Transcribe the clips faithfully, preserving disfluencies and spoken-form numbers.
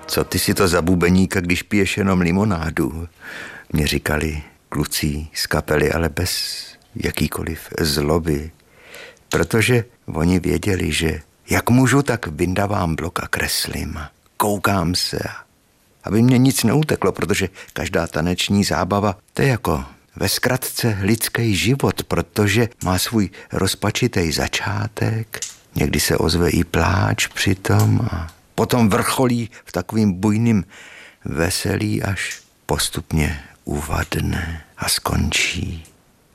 Co ty si to za bubeníka, když piješ jenom limonádu? Mě říkali kluci z kapely, ale bez jakýkoliv zloby. Protože oni věděli, že jak můžu, tak vyndavám blok a kreslím. Koukám se, aby mě nic neuteklo, protože každá taneční zábava, to je jako ve zkratce lidský život, protože má svůj rozpačitý začátek, někdy se ozve i pláč přitom a potom vrcholí v takovým bujným veselí, až postupně uvadne a skončí.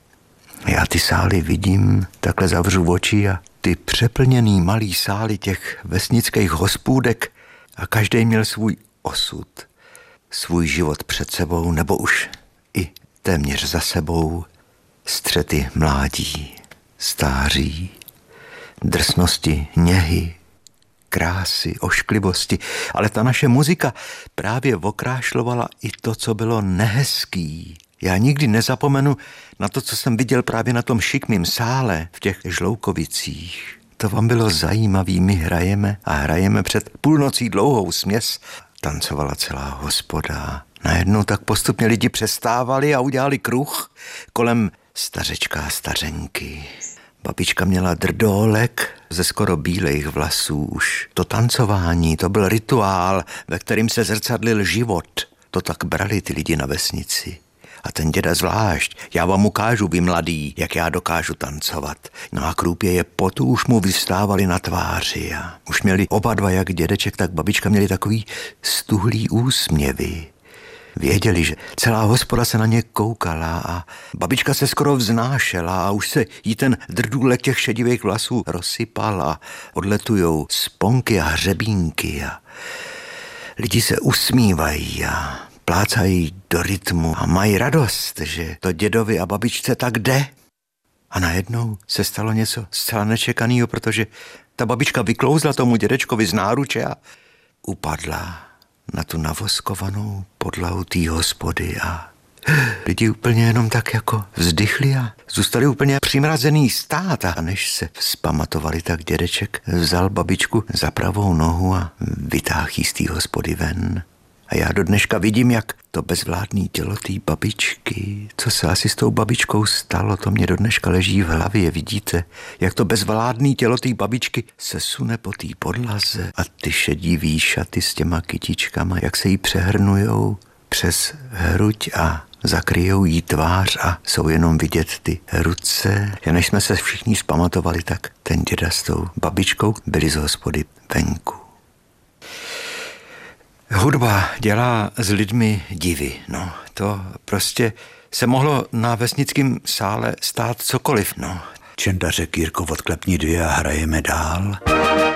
Já ty sály vidím, takhle zavřu oči a ty přeplněný malý sály těch vesnických hospůdek a každý měl svůj osud, svůj život před sebou nebo už i téměř za sebou, střety mládí, stáří, drsnosti, něhy, krásy, ošklivosti, ale ta naše muzika právě okrášlovala i to, co bylo nehezký. Já nikdy nezapomenu na to, co jsem viděl právě na tom šikmým sále v těch Žloukovicích. To vám bylo zajímavý, my hrajeme a hrajeme před půlnocí dlouhou směs. Tancovala celá hospoda. Najednou tak postupně lidi přestávali a udělali kruh kolem stařečka a stařenky. Babička měla drdolek ze skoro bílejch vlasů. Už to tancování, to byl rituál, ve kterým se zrcadlil život. To tak brali ty lidi na vesnici. A ten děda zvlášť, já vám ukážu, vy mladý, jak já dokážu tancovat. No a krůpěje potu už mu vystávali na tváři a už měli oba dva, jak dědeček, tak babička, měli takový stuhlý úsměvy. Věděli, že celá hospoda se na ně koukala a babička se skoro vznášela a už se jí ten drdůlek těch šedivých vlasů rozsypal a odletujou sponky a hřebínky a lidi se usmívají a plácají do rytmu a mají radost, že to dědovi a babičce tak jde. A najednou se stalo něco zcela nečekaného, protože ta babička vyklouzla tomu dědečkovi z náruče a upadla na tu navoskovanou podlahu té hospody a lidi úplně jenom tak jako vzdychli a zůstali úplně přimrazený stát. A než se vzpamatovali, tak dědeček vzal babičku za pravou nohu a vytáhl jí z té hospody ven. A já do dneška vidím, jak to bezvládný tělo té babičky, co se asi s tou babičkou stalo, to mě do dneška leží v hlavě, vidíte, jak to bezvládný tělo té babičky se sune po té podlaze a ty šedivý šaty s těma kytičkama, jak se jí přehrnujou přes hruď a zakryjou jí tvář a jsou jenom vidět ty ruce. A než jsme se všichni vzpamatovali, tak ten děda s tou babičkou byli z hospody venku. Hudba dělá s lidmi divy, no, to prostě se mohlo na vesnickém sále stát cokoliv, no. Čenda řekl: Jirko, odklepni dvě a hrajeme dál.